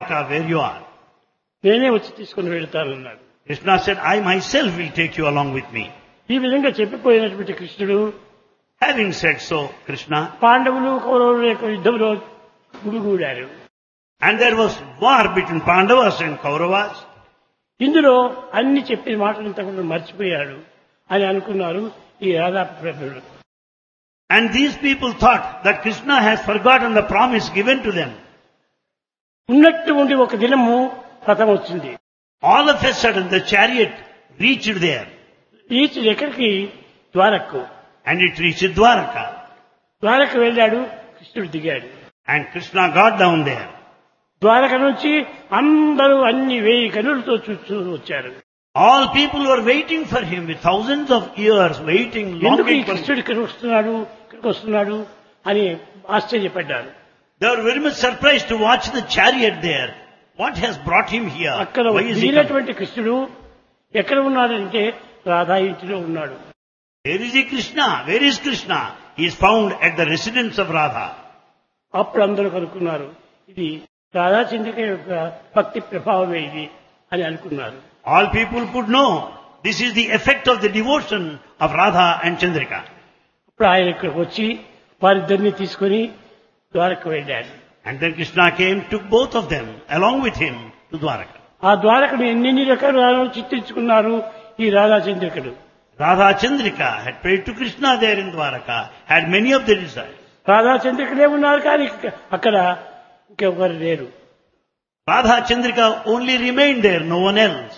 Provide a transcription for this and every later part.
Dwaraka, where you are. నేనే వచ్చి తీసుకుని వెళ్తానన్నాడు. Krishna said, I myself will take you along with me. ఈ విధంగా చెప్పిపోయినటువంటి కృష్ణుడు Having said so, Krishna, పాండవులు కౌరవుల యొక్క యుద్ధంలో గుడిగూడారు. and there was war between Pandavas and Kauravas. ఇందులో అన్ని చెప్పిన మాటలంతా కూడా మర్చిపోయాడు అని అనుకున్నారు ఈ రాధా ప్రభువులు. And these people thought that Krishna has forgotten the promise given to them. ఉన్నట్టు ఉండి ఒక దినము రథం వచ్చింది. All of a sudden the chariot reached there. ఈచి ఎక్కడికి? ద్వారకు. And it reached Dwaraka. ద్వారకు వెళ్ళాడు, కృష్ణుడు దిగాడు. And Krishna got down there. Dwaraka నుంచి అందరూ అన్ని 1000 కనులతో చూస్తూ వచ్చారు. All people were waiting for him with thousands of years waiting, ఎందుకు ఈ longing for him. కృష్ణుడు ఇక్కడికి వస్తున్నాడు అని ఆశ్చర్యపడ్డారు. They were very much surprised to watch the chariot there. What has brought him here? అక్కడ Why is he coming? దిగినటువంటి కృష్ణుడు ఎక్కడ ఉన్నాడంటే రాధా ఇంటిలో ఉన్నాడు. Where is he, Krishna? Where is Krishna? He is found at the residence of Radha. అప్పుడు అందరూ కనుక్కున్నారు, ఇది రాధా చంద్రిక యొక్క భక్తి ప్రభావమే ఇది అని అనుకున్నారు. All people could know this is the effect of the devotion of Radha and Chandrika. అప్పుడు ఆయన ఇక్కడికి వచ్చి వారిద్దరిని తీసుకొని ద్వారకు వెళ్ళాడు. And then Krishna came, took both of them along with him to Dwaraka. ఆ ద్వారకను ఎన్ని రకాలు చిత్రించుకున్నారు ఈ Radha చంద్రికలు. Radha Chandrika had prayed to Krishna there in Dwaraka, had many of the desires. Radha చంద్రికలే ఉన్నారు కానీ అక్కడ ఇంకెవరు లేరు. Radha Chandrika only remained there, no one else.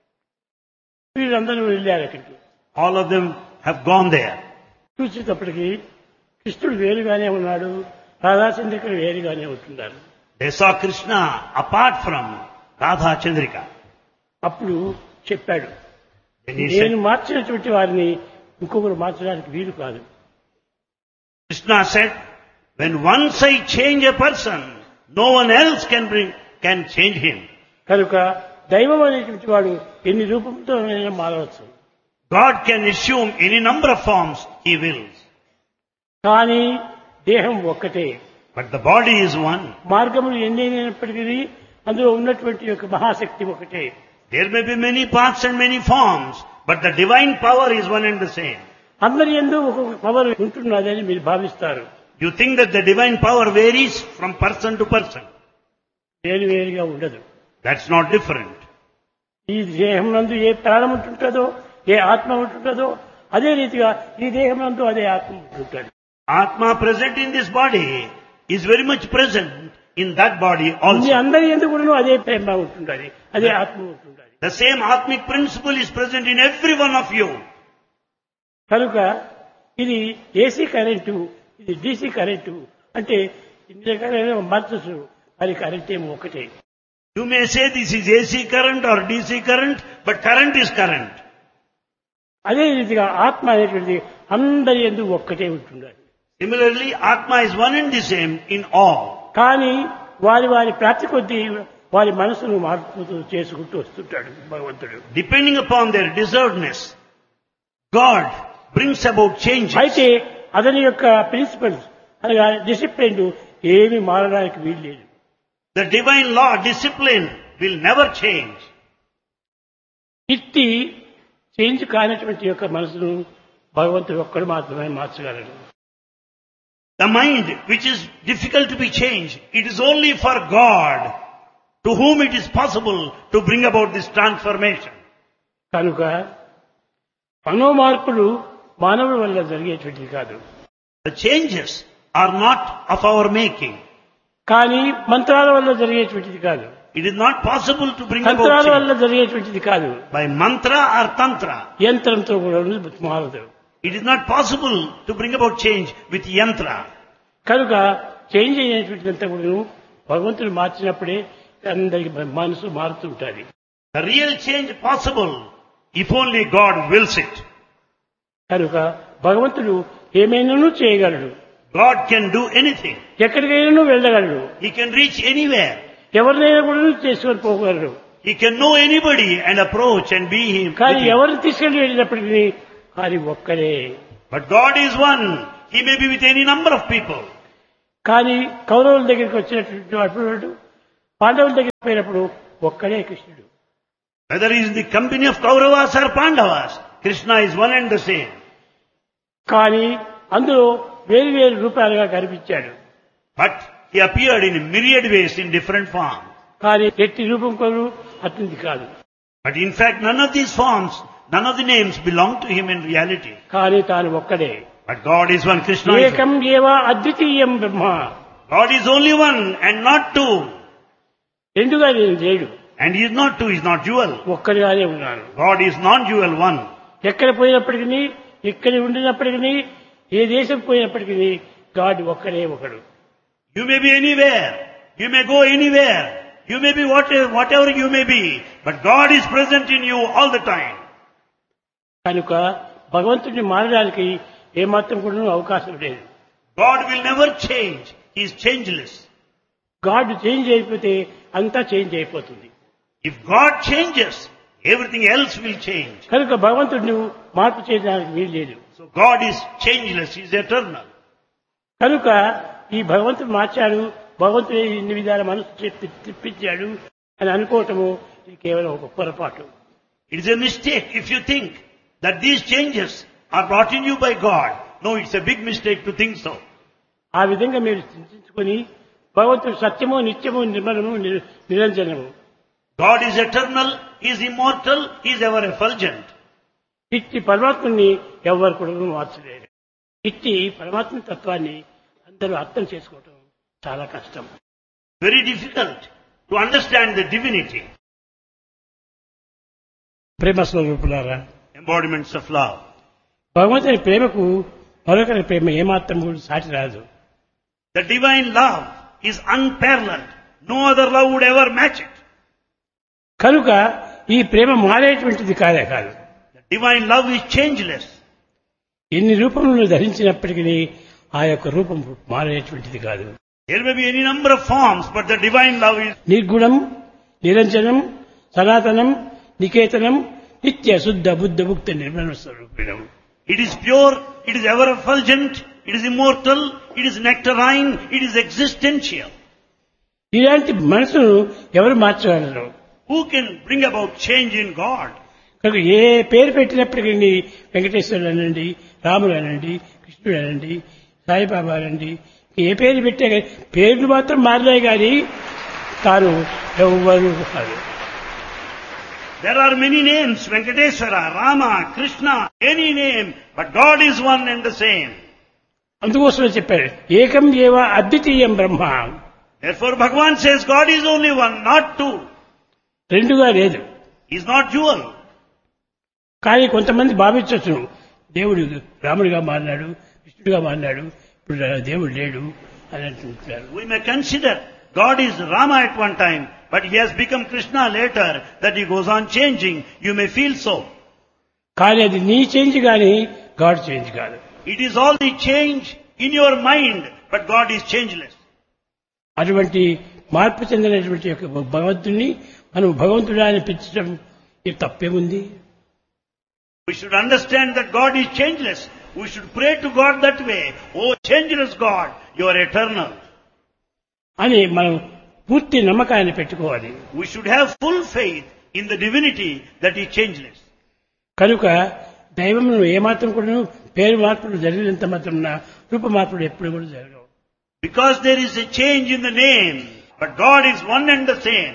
వీళ్ళందరూ వెళ్ళారు అక్కడికి. All of them have gone there. చూసేటప్పటికి కృష్ణుడు వేరుగానే ఉన్నాడు, రాధా చంద్రికలు వేరుగానే ఉంటున్నారు. They saw Krishna apart from Radha Chandrika. అప్పుడు చెప్పాడు, Then he నేను said, మార్చినటువంటి వారిని ఇంకొకరు మార్చడానికి వీలు కాదు. Krishna said, when once I change a person, no one else can change him. కనుక దైవం అనేటువంటి వాడు ఎన్ని రూపంతో మారవచ్చు. God can assume any number of forms he wills. కానీ దేహం ఒక్కటే. But the body is one. మార్గములు ఎన్నైనప్పటికీ అందులో ఉన్నటువంటి యొక్క మహాశక్తి ఒకటే. There may be many paths and many forms, but the divine power is one and the same. అందరి యందు ఒక్కొక్క పవర్ ఉంటున్నదని మీరు భావిస్తారు. You think that the divine power varies from person to person. వేరు వేరుగా ఉండదు. That's not different. ఈ దేహం నందు ఏ ప్రాణం ఉంటుంటుందో, ఏ ఆత్మ ఉంటుంటుందో, అదే రీతిగా ఈ దేహం నందు అదే ఆత్మ ఉంటుంటుంది. Atma present in this body is very much present in that body me also. అందరి యందు కూడా అదే ప్రేమ ఉంటుంటుంది, అదే ఆత్మ ఉంటుంటుంది. The same Atmic principle is present in every one of you. కనుక ఇది ఏసీ కరెంటు, ఇది డీసీ కరెంటు అంటే ఇన్ని రకాలైన మార్చచ్చు, అది కరెంట్ ఏమో ఒకటే. You may say this is AC current or DC current, but current is current. అదే రీతిగా ఆత్మ అనేటువంటిది అందరి యందు ఒక్కటే ఉంటున్నారు. Similarly, Atma is one and the same in all. కానీ వారి వారి ప్రాప్తి కొద్దీ వారి మనసును మార్పు చేసుకుంటూ వస్తుంటాడు భగవంతుడు. Depending upon their deservedness, God brings about changes. అయితే అతని యొక్క ప్రిన్సిపల్స్ అనగా డిసిప్లిన్ ఏమి మారడానికి వీల్లేదు. The divine law, discipline will never change. ఇట్టి చేంజ్ కానటువంటి యొక్క మనసును భగవంతుడు ఒక్కడు మాత్రమే మార్చగలడు. The mind which is difficult to be changed, it is only for God to whom it is possible to bring about this transformation. కనుక మనోమార్పులు మానవుల వల్ల జరిగేటువంటిది కాదు. The changes are not of our making. కానీ మంత్రాల వల్ల జరిగేటువంటిది కాదు. It is not possible to bring about తంత్రాల change వల్ల జరిగేటువంటిది కాదు. by mantra or tantra. యంత్రంతో కూడా మారదు. It is not possible to bring about change with yantra. కనుక చేంజ్ అయినటువంటిదంతా కూడా భగవంతుడు మార్చినప్పుడే అందరికి మనసు మారుతుంటుంది. The real change possible if only God wills it. కనుక భగవంతుడు ఏమైనాను చేయగలడు. God can do anything. ఎక్కడికైనా వెళ్ళగలడు. He can reach anywhere. ఎవరినైనా కూడా చేసుకొని పోగలడు. He can know anybody and approach and be him. కానీ with him. ఎవరిని తీసుకెళ్లి వెళ్ళినప్పటికీ అది ఒక్కరే. But God is one. He may be with any number of people. కానీ కౌరవుల దగ్గరికి వచ్చినటువంటి అప్పుడు పాండవుల దగ్గర పోయినప్పుడు ఒక్కడే కృష్ణుడు. Whether he is in the company of Kauravas or Pandavas, Krishna is one and the same. కానీ అందులో వేరు వేరు రూపాలుగా కనిపించాడు. But he appeared in myriad ways in different forms. కానీ ఎట్టి రూపం కొను అతనిది కాదు. But in fact, none of these forms, none of the names belong to him in reality. కానీ తాను ఒక్కడే. But God is one, Krishna is ఏకం one. ఏవ అద్వితీయం బ్రహ్మ. God is only one and not two. రెండుగా నేను లేడు. And he is not two, he is not dual. ఒక్కడిగానే ఉన్నాను. God is non-dual one. ఎక్కడ పోయినప్పటికీ, ఎక్కడ ఉండినప్పటికీ, ఏ దేశం పోయినప్పటికీ గాడ్ ఒక్కడే ఒకడు. You may be anywhere. You may go anywhere. You may be whatever you may be. But God is present in you all the time. కనుక భగవంతుడిని మారడానికి ఏమాత్రం కూడా అవకాశం లేదు. God will never change. He is changeless. God change అయిపోతే అంతా change అయిపోతుంది. If God changes, everything else will change. కనుక భగవంతుడిని మార్పు చేయడానికి వీలు లేదు. So God is changeless. He is eternal. కనుక ఈ భగవంతుడు మార్చాడు, భగవంతుడు ఇన్ని విధాల మనసు తిప్పించాడు అని అనుకోవటము ఇది కేవలం ఒక పొరపాటు. It is a mistake if you think that these changes are brought in you by God. No, it's a big mistake to think so. ఆ విధంగా మీరు చింతించుకొని భగవంతుడు సత్యము, నిత్యము, నిర్మలము, నిరంజనము. God is eternal, He is immortal, He is ever effulgent. ఇట్టి పరమాత్మని ఎవరు కూడా మార్చలేరు. ఇట్టి పరమాత్మ తత్వాన్ని అందరూ అర్థం చేసుకోవటం చాలా కష్టం. Very difficult to understand the divinity. ప్రేమ స్వరూపులారా, Embodiments of love. భగవంతుని ప్రేమకు మరొకరి ప్రేమ ఏమాత్రం కూడా సాటి రాదు. The divine love is unparalleled. No other love would ever match it. కనుక ఈ ప్రేమ మారేటువంటిది కాదే కాదు. The divine love is changeless. ఎన్ని రూపములను ధరించినప్పటికీ ఆ యొక్క రూపం మారేటువంటిది కాదు. There may be any number of forms, but the divine love is నిర్గుణం, నిరంజనం, సనాతనం, నికేతనం, నిత్య శుద్ధ బుద్ధ ముక్త Nirmala స్వరూపిణం. It is pure, it is ever effulgent, it is immortal, it is nectarine, it is existential. ఇలాంటి మనసును ఎవరు మార్చగలరు? Who can bring about change in God? కనుక ఏ పేరు పెట్టినప్పటికీ వెంకటేశ్వరుడు అనండి, రాముడు అనండి, కృష్ణుడు అనండి, సాయిబాబా అనండి, ఏ పేరు పెట్టే పేర్లు మాత్రం మారలే కానీ తాను ఎవ్వరు కాదు. There are many names, Venkateswara, Rama, Krishna, any name, but God is one and the same. అందుకోసమే చెప్పారు ఏకం ఏవ అద్వితీయం బ్రహ్మ. Therefore Bhagavan says God is only one, not two. రెండుగా లేదు. He is not dual. కానీ కొంతమంది భావించవచ్చు దేవుడు రాముడిగా మారినాడు, కృష్ణుడిగా మారినాడు, ఇప్పుడు దేవుడు లేడు అని అంటున్నారు. We may consider God is Rama at one time, but he has become Krishna later, that he goes on changing. You may feel so. కానీ అది నీ చేంజ్ కానీ గాడ్ చేంజ్ కాదు. It is all the change in your mind, but God is changeless. అటువంటి మార్పు చెందినటువంటి యొక్క భగవంతుడిని మనం భగవంతుడా అని పిలిచడం ఇది తప్పే ఉంది. We should understand that God is changeless. We should pray to God that way. Oh, changeless God, you are eternal. అని మనం పూర్తి నమ్మకాన్ని పెట్టుకోవాలి. We should have full faith in the divinity that is changeless. కనుక దైవంలో ఏమాత్రం కూడా పేరు మార్పులు జరిగినంత మాత్రం రూప మార్పులు ఎప్పుడు కూడా జరగవు. Because there is a change in the name, but God is one and the same.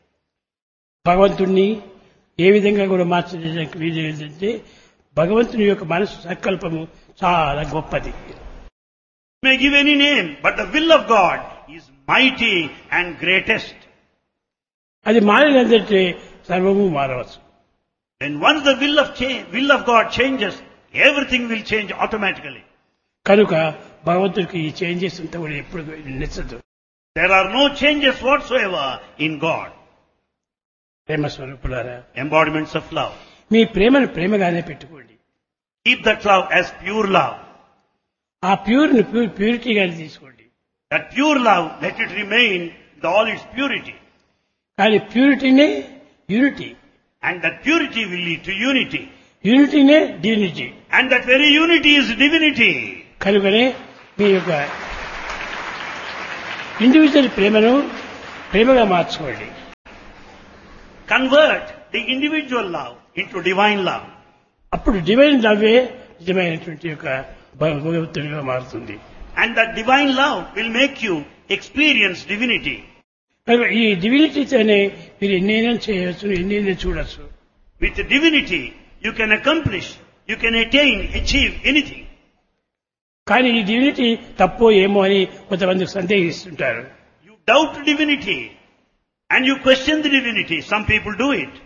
భగవంతుణ్ణి ఏ విధంగా కూడా మార్చడానికి వీలు ఏంటంటే భగవంతుని యొక్క మనసు సంకల్పము చాలా గొప్పది. You may give any name, but the will of God is mighty and greatest. అది మారినంటే సర్వము మారవచ్చు. When once the will of God changes, everything will change automatically. కనుక భగవంతుడికి ఈ చేంజెస్ అంతా కూడా ఎప్పుడు నచ్చదు. There are no changes whatsoever in God. ప్రేమ స్వరూపులారా, Embodiments of love. మీ ప్రేమను ప్రేమగానే పెట్టుకోండి. Keep that love as pure love. ఆ ప్యూరిటీగానే తీసుకోండి. That pure love, let it remain with all its purity. కానీ ప్యూరిటీనే unity. And that purity will lead to unity. యూనిటీనే divinity. And that very unity is divinity. కనుకనే మీ యొక్క individual ప్రేమను ప్రేమగా మార్చుకోండి. Convert the individual love into divine love. అప్పుడు divine లవ్వే నిజమైనటువంటి యొక్క భగవంతునిగా మారుతుంది. And that divine love will make you experience divinity. కనుక ఈ డివినిటీతోనే మీరు ఎన్నైనా చేయవచ్చు, ఎన్నైనా చూడొచ్చు. With divinity, you can accomplish, you can attain, achieve anything. కానీ ఈ డివినిటీ తప్పో ఏమో అని కొంతమంది సందేహిస్తుంటారు. You doubt divinity and you question the divinity. Some people do it.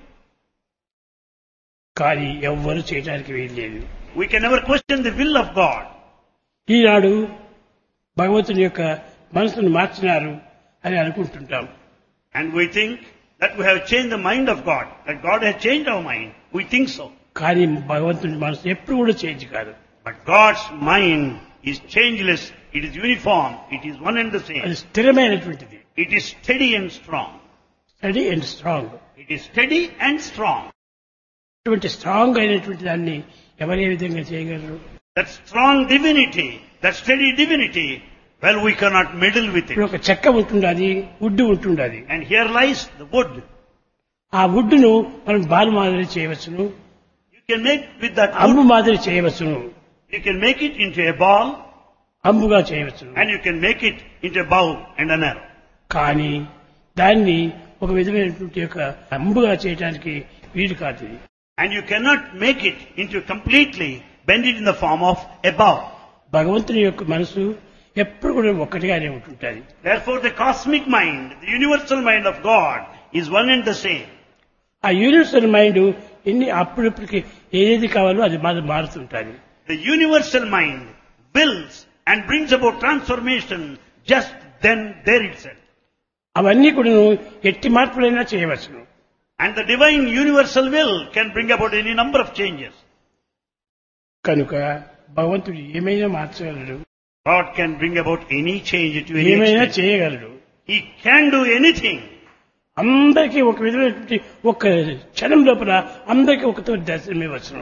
కానీ ఎవ్వరూ చేయడానికి వీల్లేదు. We can never question the will of God. ఈనాడు భగవంతుని యొక్క మనసును మార్చినారు అని అనుకుంటుంటాం. And we think that we have changed the mind of God, that God has changed our mind. We think so. కానీ భగవంతుని మనసు ఎప్పుడు కూడా చేంజ్ కాదు. But God's mind is changeless, it is uniform, it is one and the అది same. స్థిరమైనటువంటిది. It is steady and strong. Study and strong. It is steady and strong. అటువంటి strong అయినటువంటి దాన్ని ఎవరు ఏ విధంగా చేయగలరు? That strong divinity, that steady divinity, well, we cannot meddle with ఇప్పుడు it. ఒక చెక్క ఉంటుండది, would ఉంటుండది. And here lies the wood. ఆ వుడ్ను మనం బాల్ మాదిరి చేయవచ్చును, You can make with that Ambu wood, మాదిరి చేయవచ్చును, you can make it into a ball, అంబుగా చేయవచ్చును. and you can make it into a bow and an arrow. కానీ దాన్ని ఒక విధమైనటువంటి యొక్క అంబుగా చేయడానికి వీలు కాదు. ఇది. And you cannot make it into completely, bend it in the form of a bow. భగవంతుని యొక్క మనసు ఎప్పుడు కూడా ఒక్కటిగానే ఉంటుంటుంది. Therefore the cosmic mind, the universal mind of God is one and the same. ఆ యూనివర్సల్ మైండ్ అప్పుడప్పటికి ఏది కావాలో అది మారుతుంటుంది. The universal mind wills and brings about transformation just then there itself. అవన్నీ కూడా ఎట్టి మార్పులైనా చేయవచ్చును. And the divine universal will can bring about any number of changes. కనుక భగవంతుడు ఏమైనా మార్చగలడు, God can bring about any change to any ఏమైనా extent. చేయగలడు. He can do anything. అందరికీ ఒక విధమైనటువంటి ఒక క్షణం లోపల అందరికీ ఒకతో దర్శనమే వచ్చును.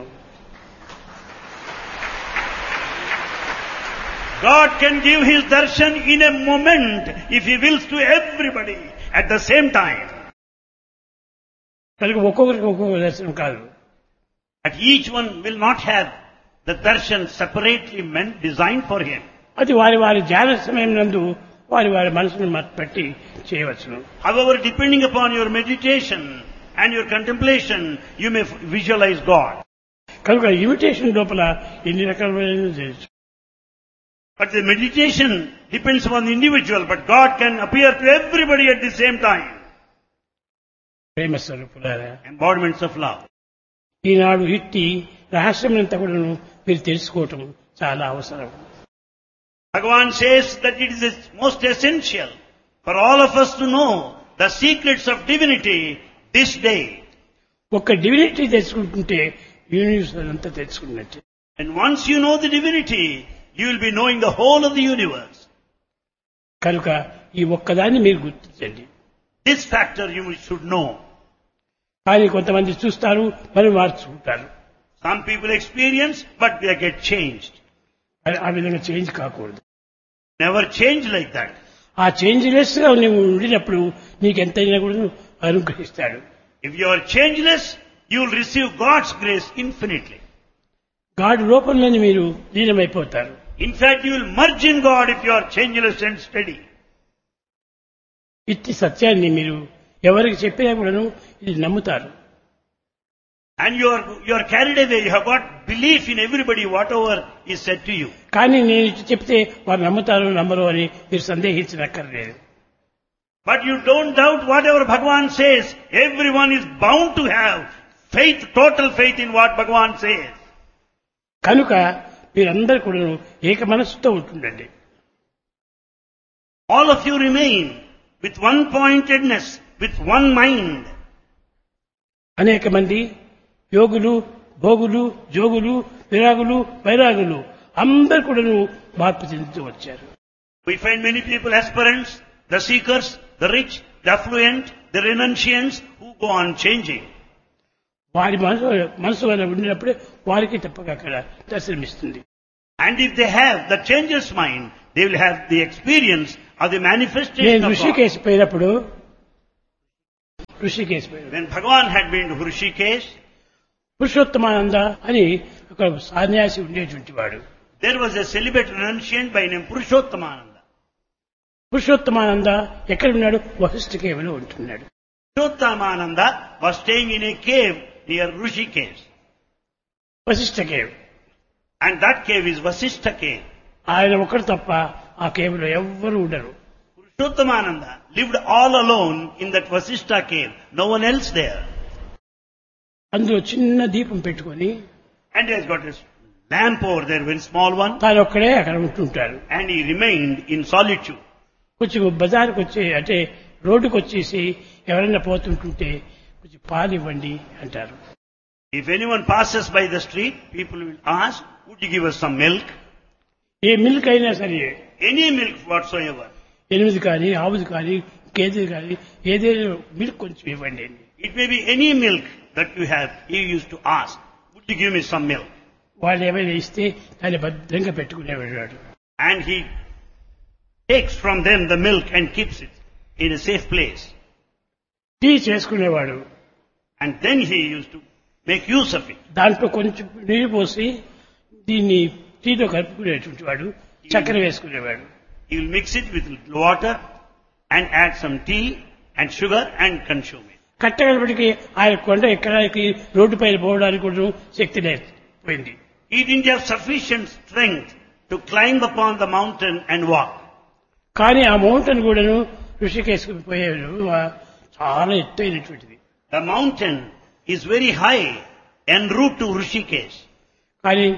God can give His darshan in a moment if He wills to everybody at the same time. కనుక ఒక్కొక్కరికి ఒక్కొక్క దర్శనం కాదు. But each one will not have the darshan separately meant, designed for him. అది వారి వారి ధ్యాన సమయం నందు వారి వారి మనసును బట్టి చేయవచ్చును. However, depending upon your meditation and your contemplation, you may visualize God. కనుక ఇమిటేషన్ లోపల ఎన్ని రకాలైన చేయొచ్చు. But the meditation depends upon the individual, but God can appear to everybody at the same time. ప్రేమ స్వరూపులారా, Embodiments of love. ఈనాడు ఇట్టి రహస్యమంతా కూడా మీరు తెలుసుకోవటం చాలా అవసరం. Bhagavan says that it is most essential for all of us to know the secrets of divinity this day. ఒక divinity తెలుసుకుంటుంటే universe అంతా తెలుసుకున్నట్టే. And once you know the divinity, you will be knowing the whole of the universe. కనుక ఈ ఒక్కదాన్ని మీరు గుర్తించండి. This factor you should know. కానీ కొంతమంది చూస్తారు, మరి మార్చుకుంటారు. Some people experience, but they get changed. ఆ విధంగా చేంజ్ కాకూడదు. Never change like that. ఆ చేంజ్లెస్ గా నువ్వు ఉండినప్పుడు నీకెంతైనా కూడా అనుగ్రహిస్తాడు. If you are changeless, you will receive God's grace infinitely. God రూపంలోని మీరు లీనమైపోతారు. In fact, you will merge in God if you are changeless and steady. ఇట్టి సత్యాన్ని మీరు ఎవరికి చెప్పినా కూడాను ఇది నమ్ముతారు. And you are carried away. You have got belief in everybody, whatever is said to you. కానీ నేను ఇటు చెప్తే వారు నమ్ముతారు నమ్మరు అని మీరు సందేహించనక్కర్లేదు. But you don't doubt whatever Bhagavan says. Everyone is bound to have faith, total faith in what Bhagavan says. కనుక మీరందరూ కూడా ఏక మనస్సుతో ఉంటుండండి. All of you remain with one pointedness, with one mind. అనేక మంది యోగులు, భోగులు, జోగులు, విరాగులు, వైరాగులు అందరూ కూడా మార్పు చెందుతూ వచ్చారు. We find many people aspirants, the seekers, the rich, the affluent, the renunciants who go on changing. వారి మనసు వల్ల ఉండినప్పుడే వారికి తప్పక అక్కడ దర్శనమిస్తుంది. And if they have the changeless mind, they will have the experience of the manifestation నేను of God. Rishikesh పోయినప్పుడు ఋషికేశ్ పోయాడు. When Bhagavan had been to Hrishikesh, Purushottamananda అని ఒక సన్యాసి ఉండేటువంటి వాడు. there was a celibate renunciant by name Purushottamānanda. Purushottamananda ఎక్కడ ఉన్నాడు? వశిష్ఠ కేవలో ఉంటున్నాడు. Purushottamānanda was staying in a cave near Hrishikesh. Vashishtha cave. And that cave is Vasishtha cave. ఆయన ఒకరు తప్ప ఆ కేవ్లో ఎవ్వరూ ఉండరు. Purushottamānanda lived all alone in that Vasishtha cave. No one else there. అందులో చిన్న దీపం పెట్టుకొని And he has got a lamp over there, very small one. తాను ఒక్కడే అక్కడ ఉంటుంటారు. And he remained in solitude. కొంచెం బజార్కి వచ్చి అంటే రోడ్డుకు వచ్చేసి ఎవరైనా పోతుంటుంటే కొంచెం పాలు ఇవ్వండి అంటారు. If anyone passes by the street, people will ask, would you give us some milk? A milk అయినా సరే, Any milk whatsoever. ఎనిమిది కానీ ఆవుది కానీ గేదెది కానీ ఏదైనా మిల్క్ కొంచెం ఇవ్వండి అని. It may be any milk that you have. He used to ask, would you give me some milk? వాళ్ళు ఏమైనా ఇస్తే దాన్ని భద్రంగా పెట్టుకునేవాడు. And he takes from them the milk and keeps it in a safe place. Tea చేసుకునేవాడు. And then he used to make use of it. దాంట్లో కొంచెం నీరు పోసి దీన్ని టీతో కలుపుకునేటువంటి వాడు, చక్కెర వేసుకునేవాడు. He will mix it with little water and add some tea and sugar and consume it. కట్టగలపటికి ఆయన కొండ ఎక్కడానికి రోడ్డు పైన పోవడానికి కూడా శక్తి లేకపోయింది. He didn't have sufficient strength to climb upon the mountain and walk. కానీ ఆ మౌంటైన్ కూడాను ఋషికేశ్కి పోయేవాడు చాలా ఎత్తైనటువంటిది. The mountain is very high en route to Hrishikesh. కానీ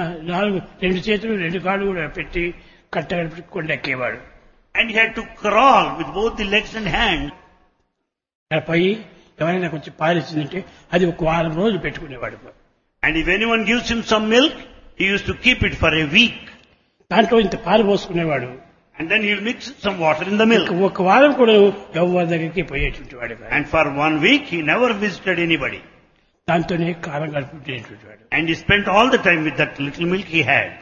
రెండు చేతులు రెండు కాళ్ళు కూడా పెట్టి కట్టగలపటి కొండ ఎక్కేవాడు. And he had to crawl with both the legs and hands. అక్కడ పోయి ఎవరైనా కొంచెం పాలిచ్చిందంటే అది ఒక వారం రోజులు పెట్టుకునేవాడు. And if anyone gives him some milk, he used to keep it for a week. దాంట్లో ఇంత పాలు పోసుకునేవాడు. And then he will mix some water in the milk. ఒక వారం కూడా ఎవరి దగ్గరికి పోయేటువంటి వాడు. And for 1 week, he never visited anybody. దాంతోనే కాలం గడుపుకునేటువంటి వాడు. And he spent all the time with that little milk he had.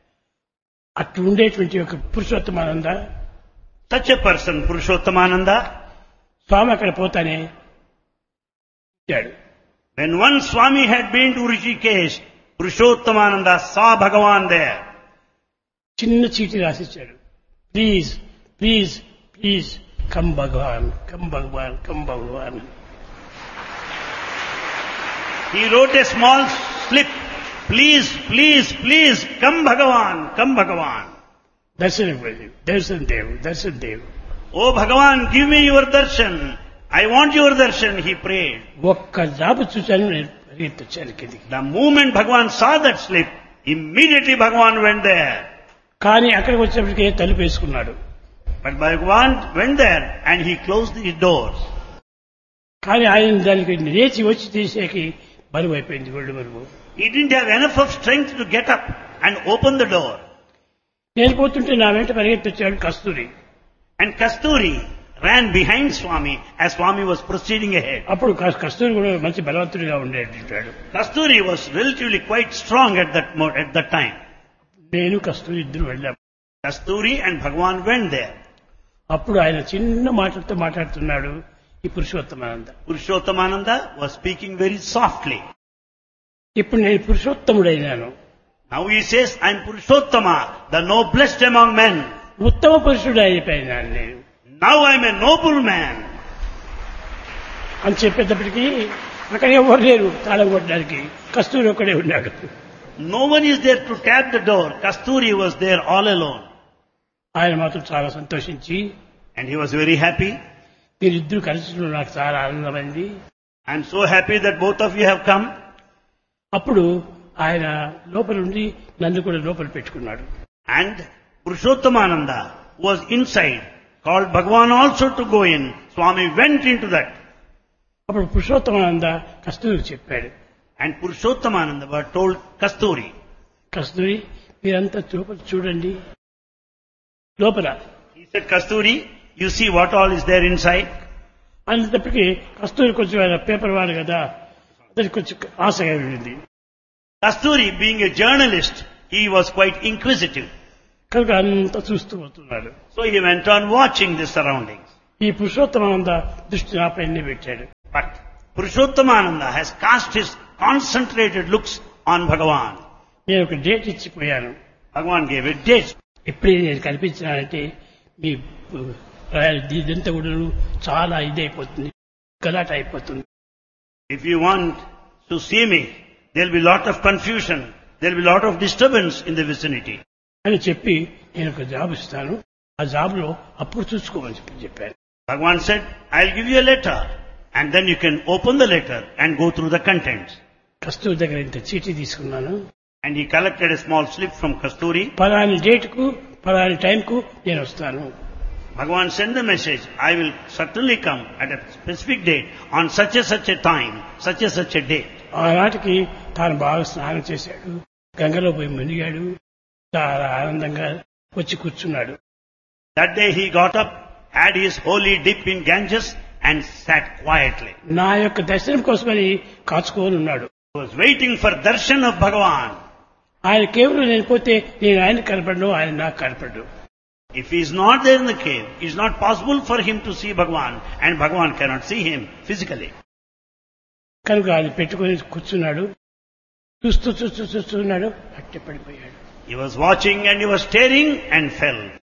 అట్లా ఉండేటువంటి ఒక Purushottamananda, Such a person, Purushottamānanda, స్వామి అక్కడ పోతానే ఇచ్చాడు. when one Swami had been to Hrishikesh, Purushottamānanda saw Bhagavan there. చిన్న చీటి రాసిచ్చాడు. Please please please come Bhagavan, come Bhagavan, come Bhagavan. He wrote a small slip, please, please, please, come Bhagavan, come Bhagavan. దర్శనం దర్శనం దేవు, దర్శనం దేవు. Oh Bhagavan, give me your darshan. I want your darshan, he prayed. ఒక్క job చూశాను, నేను పరిగెత్తొచ్చాను కిందికి. The moment Bhagavan saw that slip, immediately Bhagavan went there. కానీ అక్కడికి వచ్చేప్పటికే తలుపు వేసుకున్నాడు. But Bhagavan went there and he closed his doors. కానీ ఆయన దానికి లేచి వచ్చి తీసేకి బరువు అయిపోయింది, ఒళ్ళు బరువు. He didn't have enough of strength to get up and open the door. నేను పోతుంటే నా వెంట పరిగెత్తొచ్చాడు కస్తూరి. And Kasturi ran behind Swami as Swami was proceeding ahead. అప్పుడు కస్తూరి కూడా మంచి బలవంతుడిగా ఉండేటాడు. Kasturi was relatively quite strong at that time. నేను కస్తూరి ఇద్దరు వెళ్ళాం. Kasturi and Bhagavan went there. అప్పుడు ఆయన చిన్న మాటలతో మాట్లాడుతున్నాడు ఈ Purushottamananda. Purushottamānanda was speaking very softly. ఇప్పుడు నేను పురుషోత్తముడైనాను. Now he says, I am Purushottama, the noblest among men. ఉత్తమ పురుషుడు అయిపోయినాను నేను Now I am a noble man. అని చెప్పేటప్పటికీ అక్కడ ఎవరు లేరు తాళం కొట్టడానికి. కస్తూరి ఒక్కడే ఉన్నాడు. No one is there to tap the door. Kasturi was there all alone. ఆయన మాత్రం చాలా సంతోషించి, And he was very happy. మీరిద్దరు కలిసి నాకు చాలా ఆనందమైంది. I am so happy that both of you have come. అప్పుడు ఆయన లోపల ఉండి నన్ను కూడా లోపల పెట్టుకున్నాడు. And Purushottamānanda was inside, called Bhagavan also to go in. Swami went into that. అప్పుడు పురుషోత్తమానంద కస్తూరికి చెప్పాడు. And Purushottamānanda was told Kasturi. కస్తూరి మీరంతా లోపల చూడండి. లోపల He said, Kasturi, you see what all is there inside? అనేటప్పటికీ కస్తూరి కొంచెం ఆయన పేపర్ వాడు కదా, అతనికి కొంచెం ఆశగా ఉండింది. Kasturi, being a journalist, he was quite inquisitive. కనుక అంతా చూస్తూ పోతున్నాడు. So he went on watching the surroundings. ఈ పురుషోత్తమానంద దృష్టి నాపైనే పెట్టాడు. But Purushottamānanda has cast his concentrated looks on Bhagavan. నేను ఒక date ఇచ్చిపోయాను. Bhagavan gave a date. ఎప్పుడైతే నేను కల్పించినానంటే మీ ఇదంతా కూడా చాలా ఇదైపోతుంది, గలాట అయిపోతుంది. If you want to see me, there will be lot of confusion. There will be lot of disturbance in the vicinity. అని చెప్పి నేను ఒక జాబ్ ఇస్తాను, ఆ జాబ్ లో అప్పుడు చూసుకోమని చెప్పాను. Bhagavan said, I'll give you a letter and then you can open the letter and go through the contents. కస్తూరి దగ్గర ఇంత చీటీ తీసుకున్నాను. And he collected a small slip from Kasturi. Palani date కు పలాని టైం కు నేను వస్తాను. Bhagavan sent the message, I will certainly come at a specific date on such a time, such a date. ఆనాటికి తాను బాగా స్నానం చేశాడు, గంగలో పోయి మునిగాడు, చాలా ఆనందంగా వచ్చి కూర్చున్నాడు. That day he got up, had his holy dip in Ganges and sat quietly. నా యొక్క దర్శనం కోసమని కాచుకొని ఉన్నాడు. He was waiting for darshan of Bhagavan. ఆయన కేవలం నేను పోతే నేను ఆయన కనపడను, ఆయన నాకు కనపడను. If he is not there in the cave, it is not possible for him to see Bhagavan and Bhagavan cannot see him physically. కనుక ఆయన పెట్టుకొని కూర్చున్నాడు, చూస్తూ చూస్తూ చూస్తున్నాడు, అట్టే పడిపోయాడు. He was watching and he was staring and fell.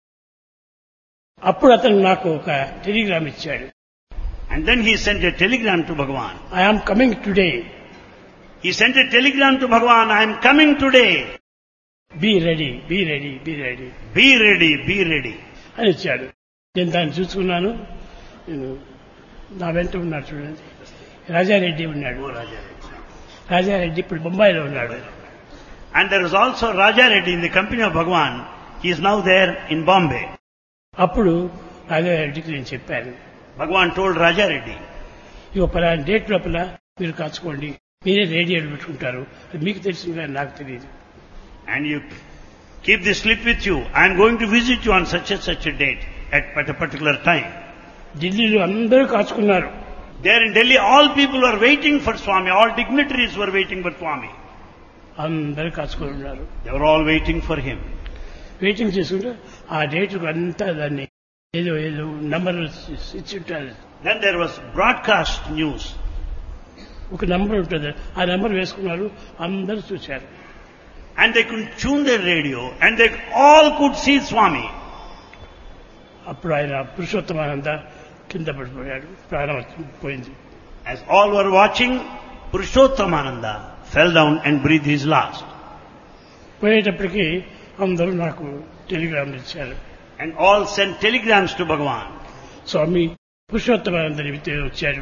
అప్పుడు అతను నాకు ఒక టెలిగ్రామ్ ఇచ్చాడు. And then he sent a telegram to Bhagavan. I am coming today. He sent a telegram to Bhagavan, I am coming today. Be ready, be ready, be ready. Be ready, be ready. అని ఇచ్చాడు. నేను దాన్ని చూసుకున్నాను. నేను నా వెంట ఉన్నాడు చూడండి, రాజారెడ్డి ఉన్నాడు. రాజారెడ్డి ఇప్పుడు బొంబాయిలో ఉన్నాడు. And there is also Raja Reddy in the company of Bhagavan. He is now there in Bombay. అప్పుడు రాజారెడ్డికి నేను చెప్పాను, Bhagavan told Raja Reddy, ఇక పలానా డేట్ లోపల మీరు కాచుకోండి, మీరే రేడియోలు పెట్టుకుంటారు, అది మీకు తెలిసింది కానీ నాకు తెలియదు. and you keep this slip with you. I am going to visit you on such a date at a particular time. ఢిల్లీలో అందరూ కాచుకున్నారు. There in Delhi, all people were waiting for Swami. All dignitaries were waiting for Swami. అందరూ కాచుకొని ఉన్నారు. They were all waiting for him. Waiting చేసుకుంటే ఆ డేట్కు అంతా దాన్ని ఏదో ఏదో నంబర్ ఇచ్చి ఉంటారు. Then there was broadcast news. ఒక నంబర్ ఉంటుంది, ఆ నంబర్ వేసుకున్నారు, అందరూ చూశారు. And they could tune their radio and they all could see Swami. అప్పుడు ఆయన పురుషోత్తమానంద కింద పడిపోయాడు, ప్రాణం పోయింది. As all were watching, Purushottamānanda fell down and breathed his last. పోయేటప్పటికి అందరూ నాకు టెలిగ్రామ్లు ఇచ్చారు. And all sent telegrams to Bhagavan. స్వామి పురుషోత్తమానందని వచ్చారు.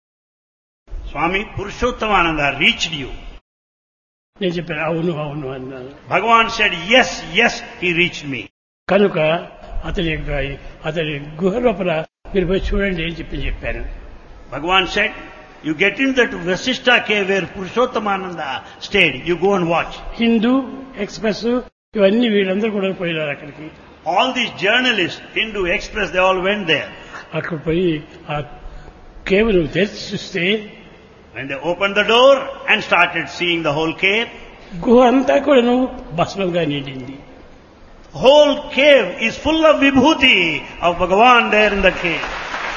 Swami Purushottamānanda reached you. నేను చెప్పాను అవును అవును అన్నాను. Bhagavan said, yes, yes, he reached me. కనుక అతని గుహ లోపల మీరు పోయి చూడండి అని చెప్పాను. Bhagavan said, you get into that Vasishtha cave where Purushottamānanda stayed. You go and watch. Hindu express ఇవన్నీ వీళ్ళందరూ కూడా పోయినారు అక్కడికి. All these journalists, Hindu Express, they all went there. అక్కడ పోయి ఆ కేవలం తెరిచి చూస్తే When they opened the door and started seeing the whole cave, గుహ అంతా కూడా భస్మంగా నిండింది. whole cave is full of vibhuti of Bhagavan there in the cave.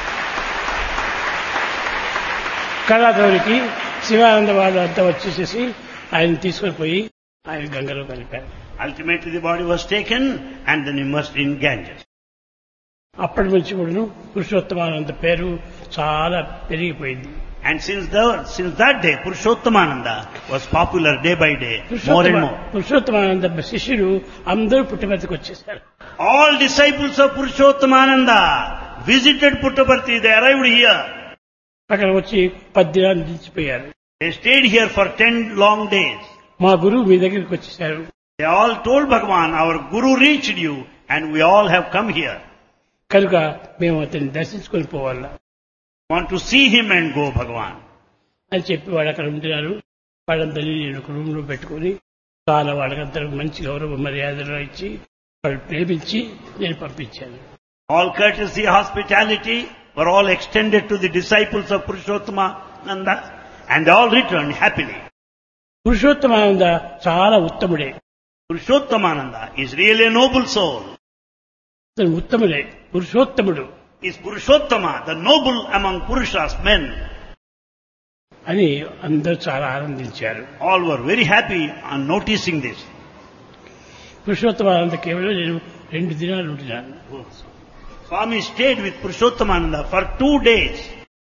కళాధౌరికి Sivananda వాళ్ళు అంతా వచ్చేసేసి ఆయన తీసుకొని పోయి ఆయన గంగలో కలిపారు. Ultimately the body was taken and then immersed in Ganges. అప్పటి నుంచి కూడా పురుషోత్తమానంద పేరు చాలా పెరిగిపోయింది. And since that day, Purushottamānanda was popular day by day, more and more. Purushottamananda శిష్యులు అందరూ పుట్టపర్తికి వచ్చేసారు. All disciples of Purushottamānanda visited Puttaparthi. They arrived here. అక్కడ వచ్చి 10 దినాలు నిలిచిపోయారు. They stayed here for 10 long days. మా గురువు మీ దగ్గరికి వచ్చేసారు. They all told Bhagavan, our Guru reached you and we all have come here. కనుక మేము అతన్ని దర్శించుకొని పోవాలా, Want to see him and go, Bhagavan. అని చెప్పి వాళ్ళు అక్కడ ఉంటున్నారు. వాళ్ళందరినీ నేను ఒక రూమ్ లో పెట్టుకుని చాలా వాళ్ళకందరూ మంచి గౌరవ మర్యాదలు ఇచ్చి వాళ్ళు ప్రేమించి నేను పంపించాను. All courtesy, hospitality were all extended to the disciples of Purushottamānanda and they all returned happily. Purushottamananda చాలా ఉత్తముడే. Purushottamānanda is really a noble soul. అతను ఉత్తముడే, పురుషోత్తముడు. Is Purushottama, the noble among Purushas, men. అని అందరూ చాలా ఆనందించారు. All were very happy on noticing this. Purushottamananda కేవలం నేను 2 దినాలు ఉంటున్నాను. Swami stayed with Purushottomananda for 2 days.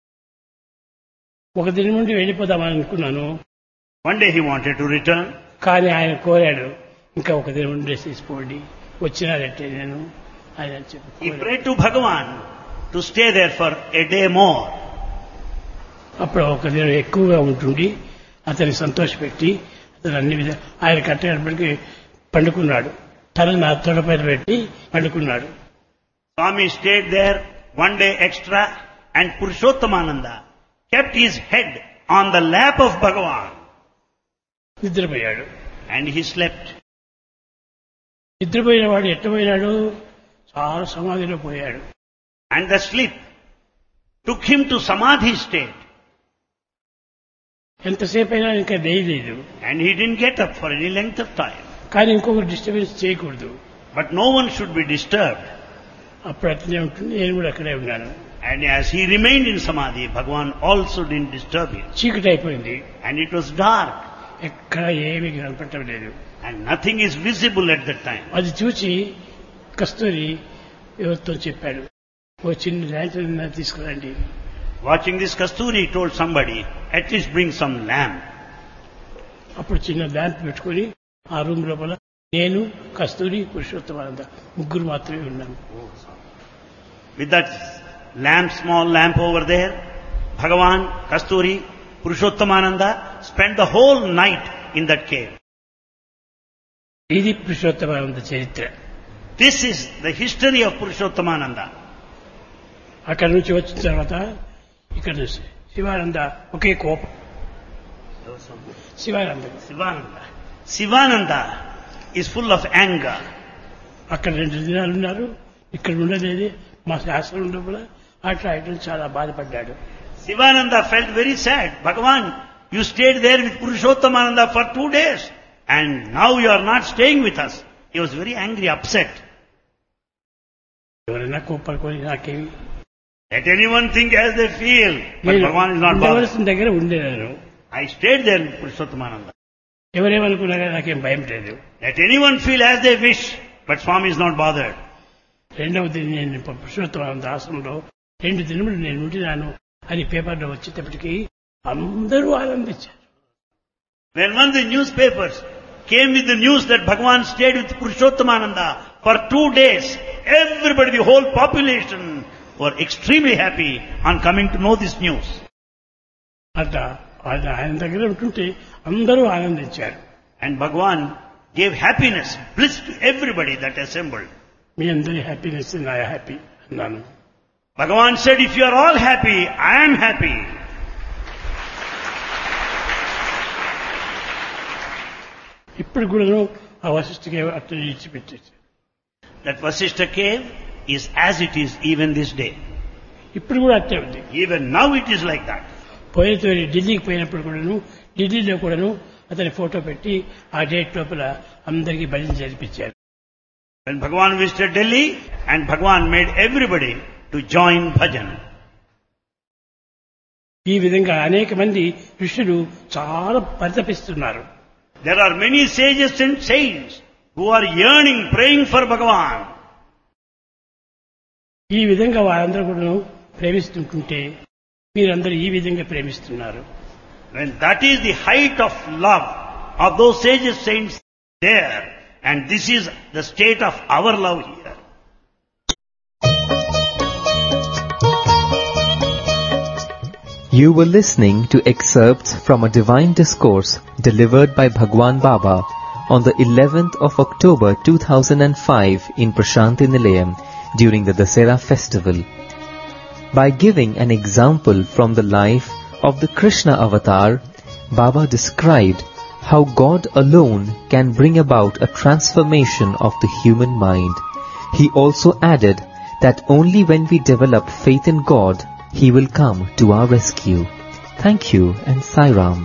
ఒక దినం నుండి వెళ్ళిపోదామని అనుకున్నాను. One day he wanted to return. కానీ ఆయన కోరాడు, ఇంకా ఒక దినం ఉండి తీసుకోండి, వచ్చినారంటే నేను ఆయన He చెప్పి prayed to Bhagavan to stay there for a day more. అప్పుడు ఒక దినం ఎక్కువగా ఉంటుండి అతన్ని సంతోషపెట్టి అతను అన్ని విధాలు ఆయన కట్టేటప్పటికి పండుకున్నాడు. తల నా తొడపైన పెట్టి పండుకున్నాడు. Swami stayed there 1 day extra and Purushottomananda kept his head on the lap of Bhagavan నిద్రపోయాడు. and he slept. నిద్రపోయిన వాడు ఎట్టపోయినాడు, చాలా సమాధిలో పోయాడు. And the sleep took him to Samadhi state. ఎంతసేపు అయినా ఇంకా వేయలేదు. And he didn't get up for any length of time. కానీ ఇంకొకరు డిస్టర్బెన్స్ చేయకూడదు. But no one should be disturbed. అప్పుడు అట్లనే ఉంటుంది. నేను కూడా అక్కడే ఉన్నాను. And as he remained in Samadhi, Bhagavan also didn't disturb him. చీకటి అయిపోయింది. And it was dark. ఎక్కడ ఏమీ కనపడటం లేదు. And nothing is visible at that time. అది చూసి కస్తూరి ఎవరితో చెప్పాడు, ఓ చిన్న ల్యాంటర్న్ తీసుకురండి. Watching this, Kasturi told somebody, at least bring some lamp. అప్పుడు చిన్న ల్యాంప్ పెట్టుకుని ఆ రూమ్ లోపల నేను, కస్తూరి, పురుషోత్తమానంద ముగ్గురు మాత్రమే ఉన్నాము. With that lamp, small lamp over there, Bhagavan, Kasturi, Purushottomananda spent the whole night in that cave. ఇది పురుషోత్తమానంద చరిత్ర. This is the history of Purushottomananda. అక్కడి నుంచి వచ్చిన తర్వాత ఇక్కడ శివానంద ఒకే కోపం. Sivananda Sivananda is full of anger. అక్కడ 2 దినాలు ఉన్నారు, ఇక్కడ ఉండలేదు. మా శాస్త్రం లోపల అట్లా ఇట్లా చాలా బాధపడ్డాడు. Sivananda felt very sad. Bhagavan, you stayed there with Purushottomananda for 2 days and now you are not staying with us. He was very angry, upset. ఎవరైనా కోపడుకొని నాకేమి, Let anyone think as they feel, but నేను Bhagavan is not bothered. ఉండవలసిన దగ్గర ఉండేదాను. I stayed there with Purushottomananda. ఎవరేమనుకున్నా కానీ నాకేం భయం లేదు. Let anyone feel as they wish, but Swami is not bothered. రెండవది, నేను పురుషోత్తమానంద ఆశ్రమంలో 2 దినములు నేను ఉండినాను అని పేపర్లో వచ్చేటప్పటికి అందరూ ఆనందించారు. When one of the newspapers came with the news that Bhagavan stayed with Purushottomananda for 2 days, everybody, the whole population were extremely happy on coming to know this news. అట్లా ఆయన దగ్గర ఉంటుంటే అందరూ ఆనందించారు. And Bhagavan gave happiness, bliss to everybody that assembled. మీ అందరి happiness నా happy అన్నాను. Bhagavan said, if you are all happy, I am happy. ఇప్పుడు కూడా ఆ వశిష్ఠకి అట్లా ఇచ్చిపెట్టేసి That Vasishtha cave is as it is even this day. ఇప్పుడు కూడా అట్టే ఉంది. Even now it is like that. పోయినతో ఢిల్లీకి పోయినప్పుడు కూడాను ఢిల్లీలో కూడాను అతని ఫోటో పెట్టి ఆ డేట్ లోపల అందరికీ భజన జరిపించారు. When Bhagavan visited Delhi, and Bhagavan made everybody to join bhajan. ఈ విధంగా అనేక మంది ఋషులు చాలా పరితపిస్తున్నారు. There are many sages and saints who are yearning, praying for Bhagavan. ఈ విధంగా వారందరూ కూడా ప్రేమిస్తుంటుంటే మీరందరూ ఈ విధంగా ప్రేమిస్తున్నారు. When that is the height of love of those sages, saints there, and this is the state of our love here. You were listening to excerpts from a divine discourse delivered by Bhagwan Baba on the 11th of October 2005 in Prashanthi Nilayam during the Dasera festival. By giving an example from the life of the Krishna avatar, Baba described how God alone can bring about a transformation of the human mind. He also added that only when we develop faith in God, He will come to our rescue. Thank you and Sai Ram.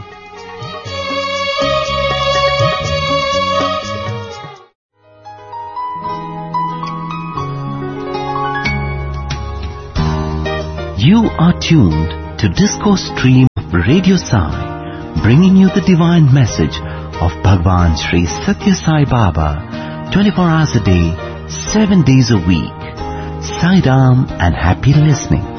You are tuned to Discourse Stream Radio Sai, bringing you the divine message of Bhagwan Sri Satya Sai Baba, 24 hours a day, 7 days a week. Sai Ram and happy listening.